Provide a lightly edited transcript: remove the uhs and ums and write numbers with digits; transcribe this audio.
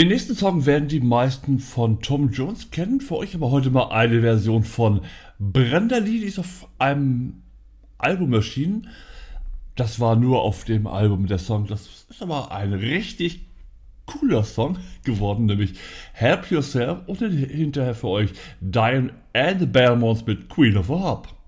Den nächsten Song werden die meisten von Tom Jones kennen, für euch aber heute mal eine Version von Brenda Lee, die ist auf einem Album erschienen. Das war nur auf dem Album der Song, das ist aber ein richtig cooler Song geworden, nämlich Help Yourself und hinterher für euch Diane and the Belmonts mit Queen of Heart.